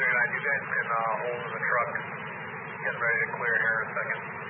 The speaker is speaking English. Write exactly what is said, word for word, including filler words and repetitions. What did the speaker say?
J nine, you guys can uh, hold in the truck. Getting ready to clear here in a second.